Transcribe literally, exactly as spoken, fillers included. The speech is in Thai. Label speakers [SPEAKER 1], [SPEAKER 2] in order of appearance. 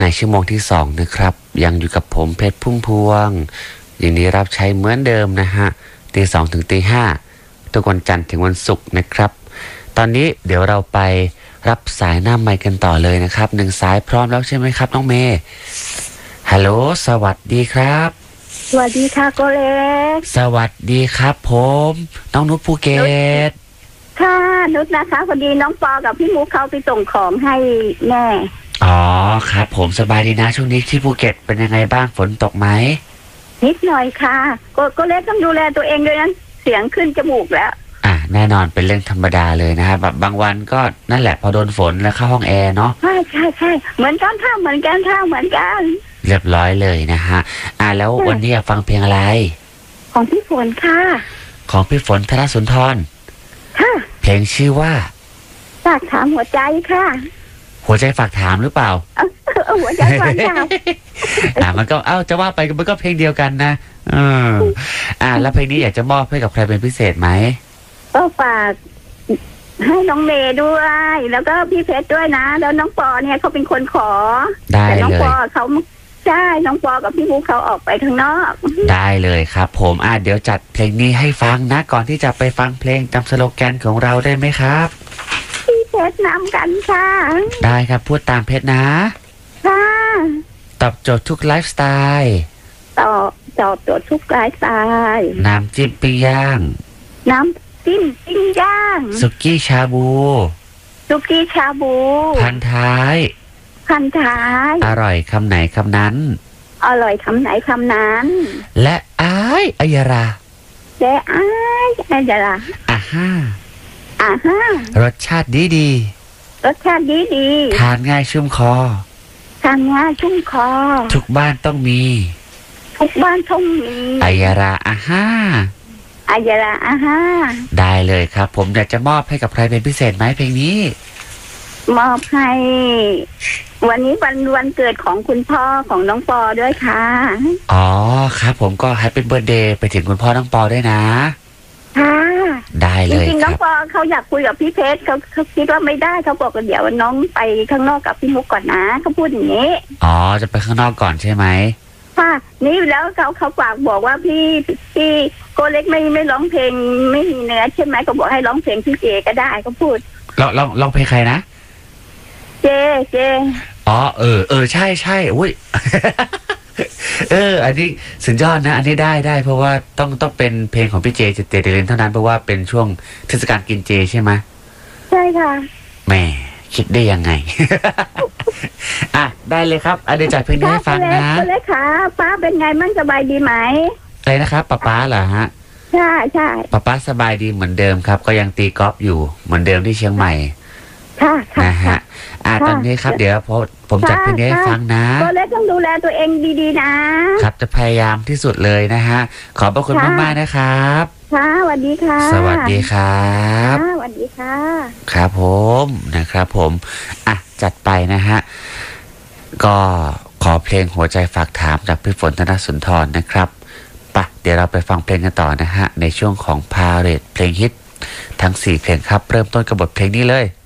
[SPEAKER 1] ในชั่วโมงที่สองนะครับยังอยู่กับผมเพชรพุ่มพวงยินดีรับใช้เหมือนเดิมนะฮะตีสองถึงตีห้าทุกวันจันทร์ถึงวันศุกร์นะครับตอนนี้เดี๋ยวเราไปรับสายหน้าไมค์กันต่อเลยนะครับหนึ่งสายพร้อมแล้วใช่ไหมครับน้องเมย์ฮัลโหลสวัสดีครับ
[SPEAKER 2] สวัสดีค่ะโกเล็ก
[SPEAKER 1] สวัสดีครับผมน้องนุชภูเก็ต
[SPEAKER 2] ค่ะนุชนะคะพอดีน้องปอกับพี่มุกเขาไปส่งของให้แม่
[SPEAKER 1] อ๋อครับผมสบายดีนะช่วงนี้ที่ภูเก็ตเป็นยังไงบ้างฝนตกไหม
[SPEAKER 2] นิดหน่อยค่ะโกโกเล็กต้องดูแลตัวเองด้วยนะเสียงขึ้นจมูกแล้ว
[SPEAKER 1] อ่ะแน่นอนเป็นเรื่องธรรมดาเลยนะครับแบบบางวันก็นั่นแหละพอโดนฝนแล้วเข้าห้องแอร์เนาะ
[SPEAKER 2] ใช่ใช่ใช่เหมือนกันค่ะเหมือนกันค่ะเหมือนกัน
[SPEAKER 1] เรียบร้อยเลยนะฮะอ่ะแล้ววันนี้อยากฟังเพลงอะไร
[SPEAKER 2] ของพี่ฝนค่ะ
[SPEAKER 1] ของพี่ฝนธนสุนทร
[SPEAKER 2] ค่ะ
[SPEAKER 1] เพลงชื่อว่า
[SPEAKER 2] ฝากถามหัวใจค่ะ
[SPEAKER 1] หัวใจฝากถามหรือเปล่า
[SPEAKER 2] หัวใจฝากถาม
[SPEAKER 1] อ่ะมันก็เอ้าจะว่าไปมันก็เพลงเดียวกันนะเอออ่ะแล้วเพลงนี้อยากจะมอบให้กับใครเป็นพิเศษไหม
[SPEAKER 2] ก็ฝากให้น้องเมย์ด้วยแล้วก็พี่เพชรด้วยนะแล้วน้องปอเนี่ยเขาเป็นคนขอ
[SPEAKER 1] ได้เลย
[SPEAKER 2] แต่น้องปอเขาใช่น้องปอกับพี่มุกเขาออกไปข้างนอก
[SPEAKER 1] ได้เลยครับผมอ่ะเดี๋ยวจัดเพลงนี้ให้ฟังนะก่อนที่จะไปฟังเพลงจำสโลแกนของเราได้ไหมครับ
[SPEAKER 2] พี่เพชรนำกันค่ะ
[SPEAKER 1] ได้ครับพูดตามเพชรนะ
[SPEAKER 2] ค่ะ
[SPEAKER 1] ตอบโจทย์ทุกไลฟ์สไตล์
[SPEAKER 2] ตอบตอบโจทย์ทุกไลฟ์สไตล์
[SPEAKER 1] น้ำจิ้มปิ้งย่าง
[SPEAKER 2] น้ำจิ้มปิ้งย่าง
[SPEAKER 1] สุกี้ชาบู
[SPEAKER 2] สุกี้ชาบู
[SPEAKER 1] พันท้าย
[SPEAKER 2] พันท้าย
[SPEAKER 1] อร่อยคำไหนคำนั้น
[SPEAKER 2] อร่อยคำไหนคำนั้น
[SPEAKER 1] และอ้ายอัยรา
[SPEAKER 2] และอ้ายอัยรา
[SPEAKER 1] อ่าฮ่า
[SPEAKER 2] อ่าฮ่าร
[SPEAKER 1] สชาติดีดี
[SPEAKER 2] รสชาติดีดี
[SPEAKER 1] ทานง่ายชุ่มคอ
[SPEAKER 2] ทานง่ายชุ่มคอ
[SPEAKER 1] ทุกบ้านต้องมี
[SPEAKER 2] ทุกบ้านต้องมี
[SPEAKER 1] อัยราอ่าฮ่า
[SPEAKER 2] อัยราอ่าฮ่า
[SPEAKER 1] ได้เลยครับผมอยากจะมอบให้กับใครเป็นพิเศษไหมเพลงนี้
[SPEAKER 2] มอบให้วันนี้วันวันเกิดของคุณพ่อของน้องปอด้วยค่ะ
[SPEAKER 1] อ๋อครับผมก็แฮปปี้เบิร์ธเดย์ไปถึงคุณพ่อน้องปอด้วยนะ
[SPEAKER 2] ค่ะ
[SPEAKER 1] ได้เลย
[SPEAKER 2] จริงๆน้องปอเขาอยากคุยกับพี่เพชรเขาเขาคิดว่าไม่ได้เขาบอกว่าเดี๋ยวน้องไปข้างนอกกับพี่มุกก่อนนะเขาพูดอย่างนี้
[SPEAKER 1] อ๋อจะไปข้างนอกก่อนใช่ไหม
[SPEAKER 2] ค่ะนี่แล้วเขาเขาฝากบอกว่าพี่พี่โกเล็กไม่ไม่ร้องเพลงไม่มีเนื้อใช่ไหมเขาบอกให้ร้องเพลงพี่เจก็ได้เขาพูด
[SPEAKER 1] ลองลองลองเพลงใครนะ
[SPEAKER 2] เจเจ
[SPEAKER 1] อ๋อเออเออใช่ใช่อุ้ย เอออันนี้สุดยอดนะอันนี้ได้ได้เพราะว่าต้องต้องเป็นเพลงของพี่เจเจเจเดลินเท่านั้นเพราะว่าเป็นช่วงเทศกาลกินเจใช่ไหม
[SPEAKER 2] ใช่ค่ะ
[SPEAKER 1] แหมคิดได้ยังไง อ่ะได้เลยครับอ่ะเดี๋ยวจัดเพลงนี้ให้ฟังนะ
[SPEAKER 2] เลยค่ะป้าเป็นไงมั่งสบายดีไหม
[SPEAKER 1] อะไรนะครับป้าป้าเหรอฮะ
[SPEAKER 2] ใช่ใช่
[SPEAKER 1] ป้าป้าสบายดีเหมือนเดิมครับก็ยังตีกอล์ฟอยู่เหมือนเดิมที่เชียงใหม่
[SPEAKER 2] ค่ะ
[SPEAKER 1] นะฮะอ่าตอนนี้ครับเดี๋ยวพอผมจัดเพลงนี้ให้ฟังนะ
[SPEAKER 2] ตัวเล็กต้องดูแลตัวเองดีๆนะครับ
[SPEAKER 1] จะพยายามที่สุดเลยนะฮะขอบพระคุณมากๆนะครับ
[SPEAKER 2] ค่ะสวัสดีค่ะ
[SPEAKER 1] สวัสดีครับ
[SPEAKER 2] สวัสดีค่ะ
[SPEAKER 1] ครับผมนะครับผมอ่ะจัดไปนะฮะก็ขอเพลงหัวใจฝากถามจากพี่ฝนธนสุนทรนะครับปะเดี๋ยวเราไปฟังเพลงกันต่อนะฮะในช่วงของพาเรดเพลงฮิตทั้งสี่เพลงครับเริ่มต้นกับบทเพลงนี้เลย